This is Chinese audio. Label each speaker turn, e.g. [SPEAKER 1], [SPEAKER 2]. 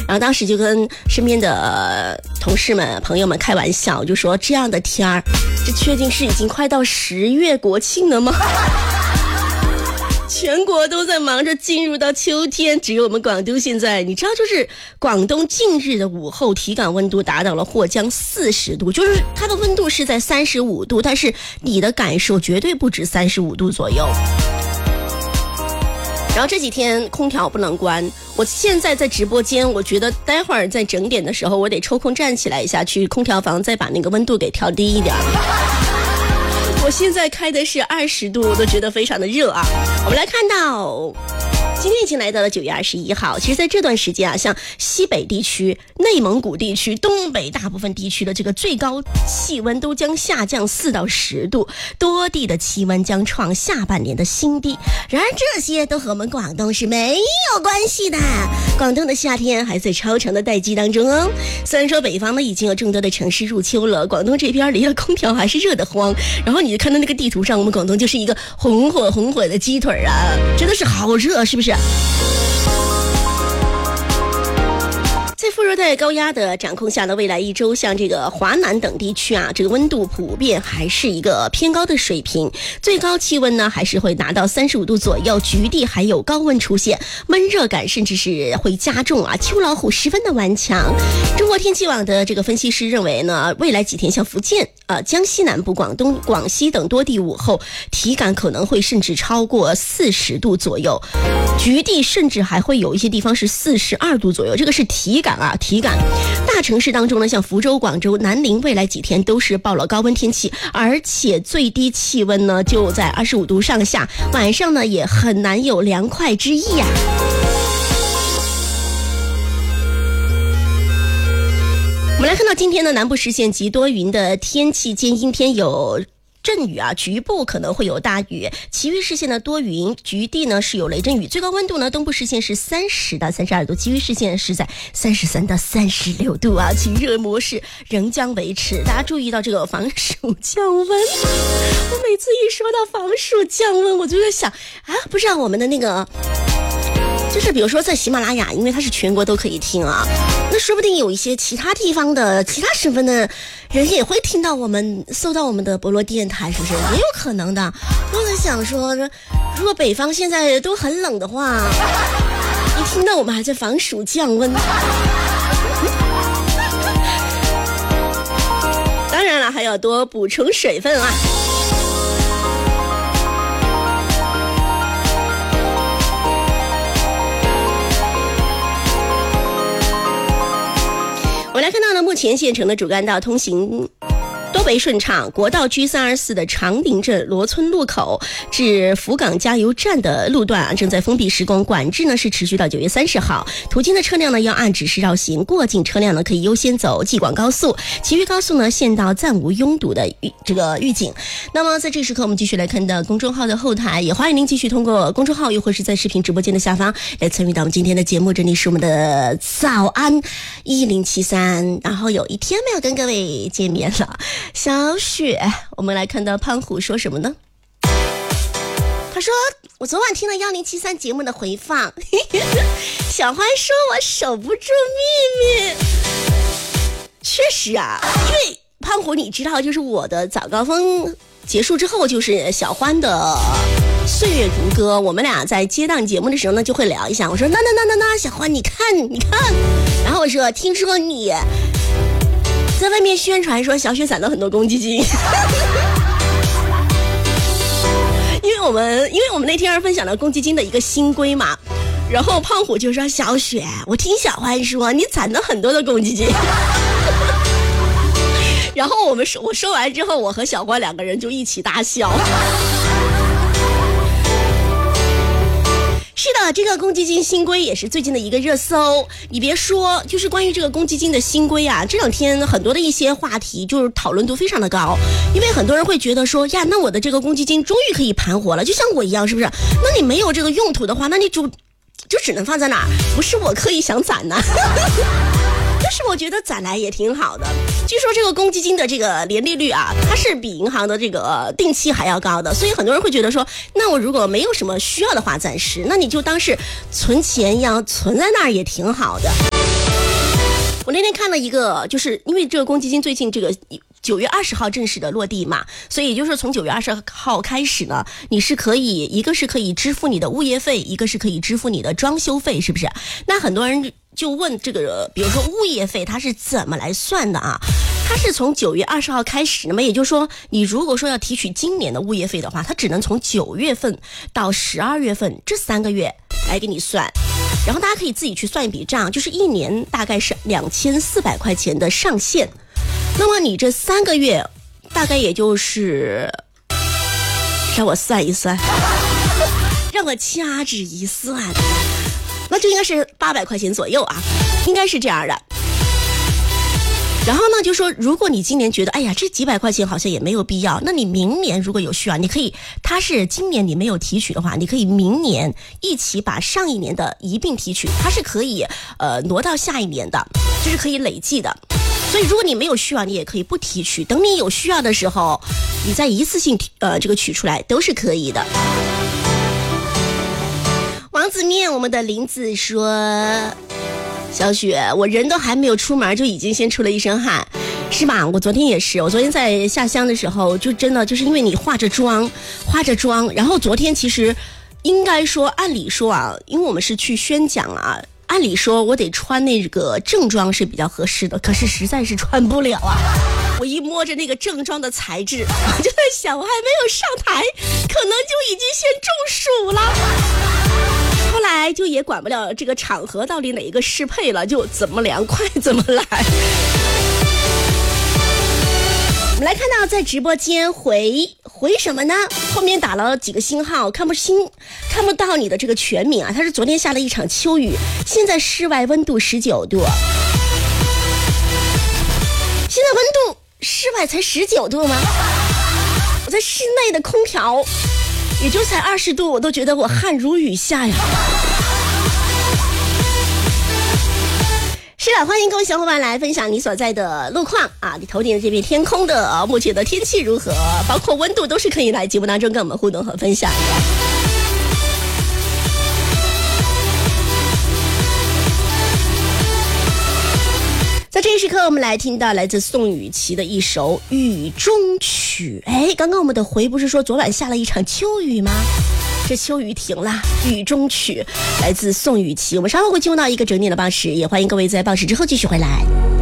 [SPEAKER 1] 然后当时就跟身边的同事们朋友们开玩笑，就说这样的天儿，这确定是已经快到10月国庆了吗？全国都在忙着进入到秋天，只有我们广东现在，你知道，就是广东近日的午后体感温度达到了或将40度，就是它的温度是在35度，但是你的感受绝对不止35度左右。然后这几天空调不能关，我现在在直播间，我觉得待会儿在整点的时候，我得抽空站起来一下，去空调房再把那个温度给调低一点。我现在开的是20度，我都觉得非常的热啊。我们来看到今天已经来到了9月21号，其实在这段时间啊，像西北地区、内蒙古地区、东北大部分地区的这个最高气温都将下降4到10度，多地的气温将创下半年的新低。然而这些都和我们广东是没有关系的，广东的夏天还在超长的待机当中哦。虽然说北方呢已经有众多的城市入秋了，广东这边离了空调还是热得慌。然后你就看到那个地图上，我们广东就是一个红火的鸡腿啊，真的是好热，是不是？在副热带高压的掌控下的未来一周，像这个华南等地区啊，这个温度普遍还是一个偏高的水平，最高气温呢还是会达到35度左右，局地还有高温出现，闷热感甚至是会加重啊，秋老虎十分的顽强。中国天气网的这个分析师认为呢，未来几天像福建、江西南部、广东、广西等多地午后体感可能会甚至超过40度左右，局地甚至还会有一些地方是42度左右，这个是体感。大城市当中呢，像福州、广州、南宁，未来几天都是报了高温天气，而且最低气温呢就在25度上下，晚上呢也很难有凉快之意啊。我们来看到今天的南部实现极多云的天气，间阴天有阵雨啊，局部可能会有大雨，其余视线的多云，局地呢是有雷阵雨。最高温度呢，东部视线是30到32度，其余视线是在33到36度啊，其热模式仍将维持。大家注意到这个防暑降温，我每次一说到防暑降温，我就在想啊，不知道我们的那个就是比如说在喜马拉雅，因为它是全国都可以听啊，那说不定有一些其他地方的其他省份的人也会听到我们，搜到我们的博罗电台，是不是也有可能的？我在想说，如果北方现在都很冷的话，一听到我们还在防暑降温，当然了，还要多补充水分啊。我来看到呢，目前县城的主干道通行都为顺畅，国道 G324 的长宁镇罗村路口至福港加油站的路段啊，正在封闭施工，管制呢是持续到9月30号。途经的车辆呢要按指示绕行，过境车辆呢可以优先走济广高速，其余高速呢县道暂无拥堵的这个预警。那么在这时刻，我们继续来看到公众号的后台，也欢迎您继续通过公众号又或是在视频直播间的下方来参与到我们今天的节目。这里是我们的早安1073，然后有一天没有跟各位见面了。小雪，我们来看到胖虎说什么呢？他说我昨晚听了1073节目的回放，小欢说我守不住秘密。确实啊，因为胖虎你知道，就是我的早高峰结束之后就是小欢的岁月如歌，我们俩在接档节目的时候呢就会聊一下，我说那小欢你看，然后我说听说你在外面宣传说小雪攒了很多公积金因为我们那天分享了公积金的一个新规嘛，然后胖虎就说小雪，我听小欢说你攒了很多的公积金然后我说完之后，我和小欢两个人就一起大笑是的，这个公积金新规也是最近的一个热搜。你别说，就是关于这个公积金的新规啊，这两天很多的一些话题就是讨论度非常的高，因为很多人会觉得说呀，那我的这个公积金终于可以盘活了，就像我一样，是不是？那你没有这个用途的话，那你就只能放在哪儿？不是我刻意想攒呢但是我觉得攒来也挺好的。据说这个公积金的这个年利率啊，它是比银行的这个定期还要高的，所以很多人会觉得说，那我如果没有什么需要的话，暂时那你就当是存钱一样存在那儿也挺好的。 我那天看了一个，就是因为这个公积金最近这个9月20号正式的落地嘛，所以就是从9月20号开始呢，你是可以，一个是可以支付你的物业费，一个是可以支付你的装修费，是不是？那很多人就问这个，比如说物业费它是怎么来算的啊？它是从9月20号开始，那么也就是说，你如果说要提取今年的物业费的话，它只能从9月份到12月份这3个月来给你算。然后大家可以自己去算一笔账，就是一年大概是2400块钱的上限。那么你这3个月大概也就是让我算一算，让我掐指一算，那就应该是800块钱左右啊，应该是这样的。然后呢，就说如果你今年觉得哎呀这几百块钱好像也没有必要，那你明年如果有需要，你可以，它是今年你没有提取的话，你可以明年一起把上一年的一并提取，它是可以挪到下一年的，就是可以累计的。所以如果你没有需要，你也可以不提取，等你有需要的时候你再一次性这个取出来都是可以的。王子面，我们的林子说，小雪，我人都还没有出门就已经先出了一身汗，是吧？我昨天也是，我昨天在下乡的时候就真的就是因为你化着妆，然后昨天其实应该说按理说啊，因为我们是去宣讲啊，按理说我得穿那个正装是比较合适的，可是实在是穿不了啊。我一摸着那个正装的材质，我就在想我还没有上台可能就已经先中暑了。后来就也管不了这个场合到底哪一个适配了，就怎么凉快怎么来。我们来看到在直播间回什么呢？后面打了几个星号，看不到你的这个全名啊。它是昨天下了一场秋雨，现在室外温度19度，现在温度室外才19度吗？我在室内的空调也就才20度，我都觉得我汗如雨下呀。是的，欢迎各位小伙伴来分享你所在的路况啊，你头顶的这片天空的目前的天气如何，包括温度都是可以来节目当中跟我们互动和分享的。在这一时刻，我们来听到来自宋雨琦的一首《雨中曲》。哎，刚刚我们的回不是说昨晚下了一场秋雨吗？这秋雨停了，《雨中曲》来自宋雨琦。我们稍后会进入到一个整点的报时，也欢迎各位在报时之后继续回来。